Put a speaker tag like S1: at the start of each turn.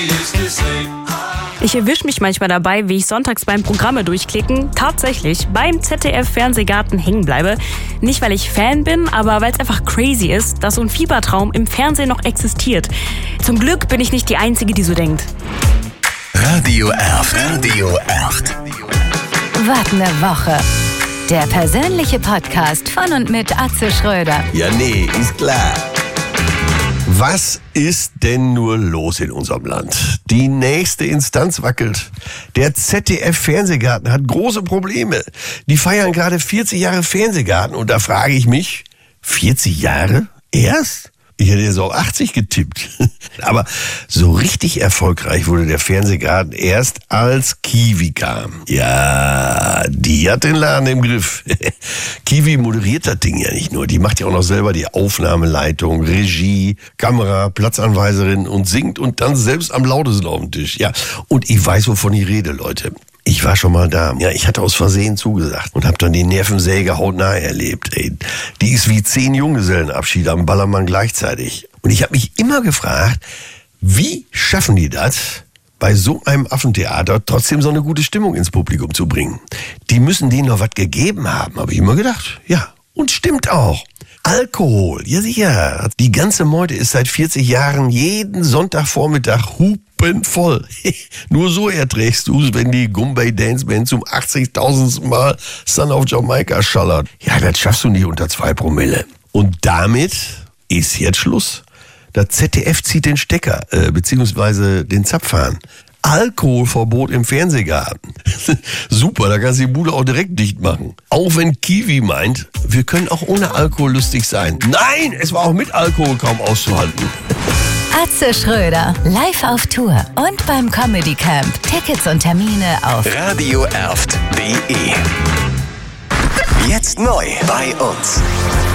S1: Ich erwische mich manchmal dabei, wie ich sonntags beim Programme durchklicken tatsächlich beim ZDF-Fernsehgarten hängen bleibe. Nicht, weil ich Fan bin, aber weil es einfach crazy ist, dass so ein Fiebertraum im Fernsehen noch existiert. Zum Glück bin ich nicht die Einzige, die so denkt.
S2: Radio Elf. Radio Elf.
S3: Wart eine Woche. Der persönliche Podcast von und mit Atze Schröder.
S4: Ja, nee, ist klar. Was ist denn nur los in unserem Land? Die nächste Instanz wackelt. Der ZDF-Fernsehgarten hat große Probleme. Die feiern gerade 40 Jahre Fernsehgarten und da frage ich mich, 40 Jahre? Erst? Ich hätte jetzt auf 80 getippt. Aber so richtig erfolgreich wurde der Fernsehgarten erst, als Kiwi kam. Ja, die hat den Laden im Griff. Kiwi moderiert das Ding ja nicht nur. Die macht ja auch noch selber die Aufnahmeleitung, Regie, Kamera, Platzanweiserin und singt und dann selbst am lautesten auf dem Tisch. Ja, und ich weiß, wovon ich rede, Leute. Ich war schon mal da. Ja, ich hatte aus Versehen zugesagt und habe dann die Nervensäge hautnah erlebt. Ey, die ist wie 10 Junggesellenabschiede am Ballermann gleichzeitig. Und ich habe mich immer gefragt, wie schaffen die das, bei so einem Affentheater trotzdem so eine gute Stimmung ins Publikum zu bringen? Die müssen denen noch was gegeben haben, habe ich immer gedacht. Ja, und stimmt auch. Alkohol, ja sicher. Die ganze Meute ist seit 40 Jahren jeden Sonntagvormittag hupenvoll. Nur so erträgst du es, wenn die Gumbay Dance Band zum 80.000. Mal Son of Jamaica schallert. Ja, das schaffst du nicht unter 2 Promille. Und damit ist jetzt Schluss. Das ZDF zieht den Stecker, beziehungsweise den Zapfhahn. Alkoholverbot im Fernsehgarten. Super, da kannst du die Bude auch direkt dicht machen. Auch wenn Kiwi meint, wir können auch ohne Alkohol lustig sein. Nein, es war auch mit Alkohol kaum auszuhalten.
S3: Atze Schröder, live auf Tour und beim Comedy Camp. Tickets und Termine auf
S2: radioelf.de. Jetzt neu bei uns.